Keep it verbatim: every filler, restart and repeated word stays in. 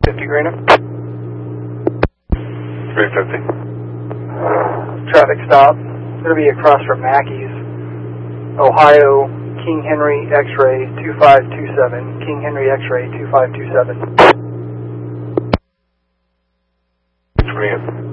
fifty Greenup. three fifty. Traffic stop. It's going to be across from Mackey's. Ohio, King Henry X-ray two five two seven. King Henry X-ray two five two seven. Greenup.